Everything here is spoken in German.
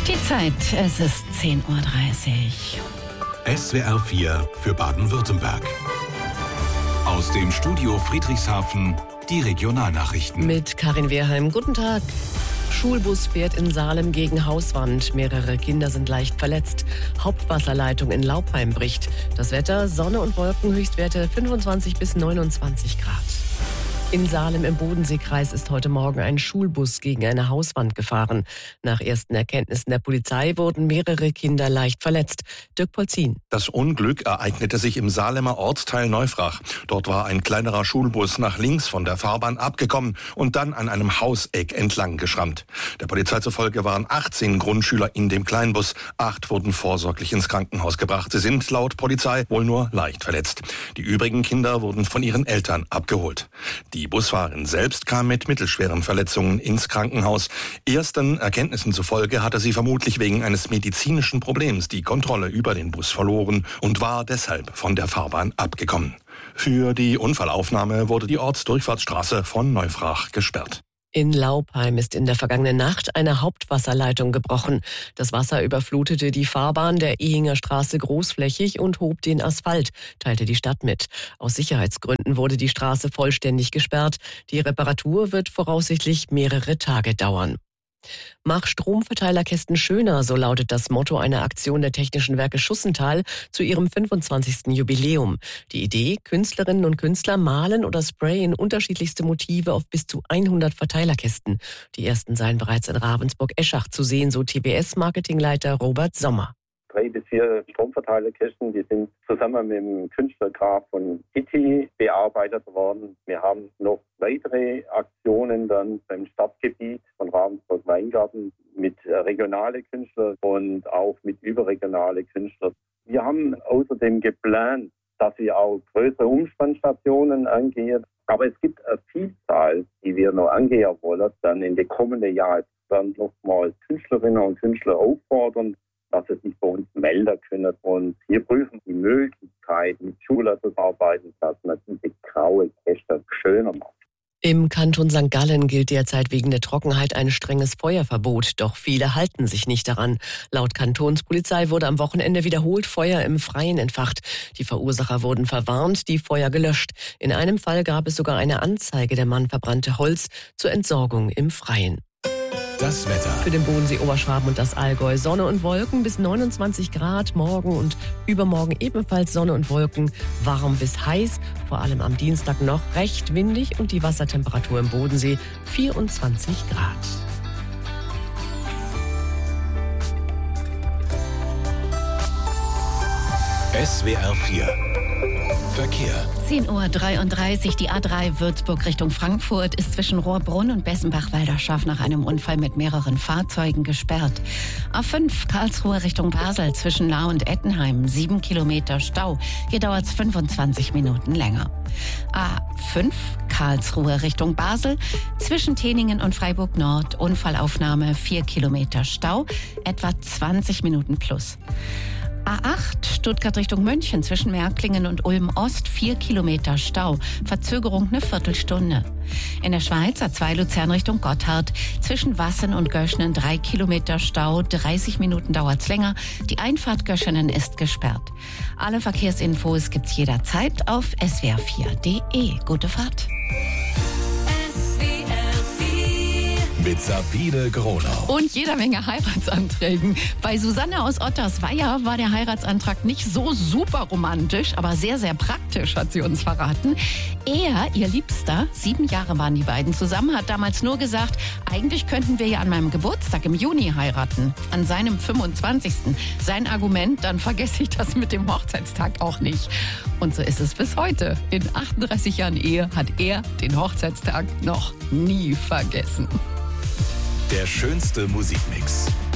Die Zeit, es ist 10.30 Uhr. SWR 4 für Baden-Württemberg. Aus dem Studio Friedrichshafen die Regionalnachrichten. Mit Karin Wehrheim, guten Tag. Schulbus fährt in Salem gegen Hauswand. Mehrere Kinder sind leicht verletzt. Hauptwasserleitung in Laupheim bricht. Das Wetter, Sonne und Wolken, Höchstwerte 25 bis 29 Grad. In Salem im Bodenseekreis ist heute Morgen ein Schulbus gegen eine Hauswand gefahren. Nach ersten Erkenntnissen der Polizei wurden mehrere Kinder leicht verletzt. Dirk Polzin. Das Unglück ereignete sich im Salemer Ortsteil Neufrach. Dort war ein kleinerer Schulbus nach links von der Fahrbahn abgekommen und dann an einem Hauseck entlang geschrammt. Der Polizei zufolge waren 18 Grundschüler in dem Kleinbus. 8 wurden vorsorglich ins Krankenhaus gebracht. Sie sind laut Polizei wohl nur leicht verletzt. Die übrigen Kinder wurden von ihren Eltern abgeholt. Die Busfahrerin selbst kam mit mittelschweren Verletzungen ins Krankenhaus. Ersten Erkenntnissen zufolge hatte sie vermutlich wegen eines medizinischen Problems die Kontrolle über den Bus verloren und war deshalb von der Fahrbahn abgekommen. Für die Unfallaufnahme wurde die Ortsdurchfahrtsstraße von Neufrach gesperrt. In Laupheim ist in der vergangenen Nacht eine Hauptwasserleitung gebrochen. Das Wasser überflutete die Fahrbahn der Ehinger Straße großflächig und hob den Asphalt, teilte die Stadt mit. Aus Sicherheitsgründen wurde die Straße vollständig gesperrt. Die Reparatur wird voraussichtlich mehrere Tage dauern. Mach Stromverteilerkästen schöner, so lautet das Motto einer Aktion der Technischen Werke Schussenthal zu ihrem 25. Jubiläum. Die Idee, Künstlerinnen und Künstler malen oder sprayen unterschiedlichste Motive auf bis zu 100 Verteilerkästen. Die ersten seien bereits in Ravensburg-Eschach zu sehen, so TBS-Marketingleiter Robert Sommer. 3 bis 4 Stromverteilerkästen, die sind zusammen mit dem Künstler Graf von Itti bearbeitet worden. Wir haben noch weitere Aktionen dann beim Stadtgebiet von Ravensburg-Weingarten mit regionalen Künstlern und auch mit überregionalen Künstlern. Wir haben außerdem geplant, dass wir auch größere Umspannstationen angehen. Aber es gibt eine Vielzahl, die wir noch angehen wollen. Dann in den kommenden Jahren werden nochmal Künstlerinnen und Künstler auffordern, dass sie sich bei uns melden können. Und wir prüfen die Möglichkeit, mit Schülern zu arbeiten, dass man diese graue Käste schöner macht. Im Kanton St. Gallen gilt derzeit wegen der Trockenheit ein strenges Feuerverbot, doch viele halten sich nicht daran. Laut Kantonspolizei wurde am Wochenende wiederholt Feuer im Freien entfacht. Die Verursacher wurden verwarnt, die Feuer gelöscht. In einem Fall gab es sogar eine Anzeige, der Mann verbrannte Holz zur Entsorgung im Freien. Das Wetter. Für den Bodensee, Oberschwaben und das Allgäu Sonne und Wolken bis 29 Grad. Morgen und übermorgen ebenfalls Sonne und Wolken. Warm bis heiß. Vor allem am Dienstag noch recht windig und die Wassertemperatur im Bodensee 24 Grad. SWR 4 Verkehr. 10.33 Uhr, die A3 Würzburg Richtung Frankfurt ist zwischen Rohrbrunn und Bessenbach-Walderschaff nach einem Unfall mit mehreren Fahrzeugen gesperrt. A5 Karlsruhe Richtung Basel zwischen Lahr und Ettenheim, 7 Kilometer Stau. Hier dauert es 25 Minuten länger. A5 Karlsruhe Richtung Basel zwischen Teningen und Freiburg Nord, Unfallaufnahme 4 Kilometer Stau, etwa 20 Minuten plus. A8 Stuttgart Richtung München zwischen Märklingen und Ulm Ost 4 Kilometer Stau, Verzögerung eine Viertelstunde. In der Schweiz A2 Luzern Richtung Gotthard zwischen Wassen und Göschenen 3 Kilometer Stau, 30 Minuten dauert's länger. Die Einfahrt Göschenen ist gesperrt. Alle Verkehrsinfos gibt's jederzeit auf swr4.de. Gute Fahrt. Mit Sabine Gronau. Und jeder Menge Heiratsanträgen. Bei Susanne aus Ottersweier war der Heiratsantrag nicht so super romantisch, aber sehr, sehr praktisch, hat sie uns verraten. Er, ihr Liebster, 7 Jahre waren die beiden zusammen, hat damals nur gesagt, eigentlich könnten wir ja an meinem Geburtstag im Juni heiraten. An seinem 25. Sein Argument, dann vergesse ich das mit dem Hochzeitstag auch nicht. Und so ist es bis heute. In 38 Jahren Ehe hat er den Hochzeitstag noch nie vergessen. Der schönste Musikmix.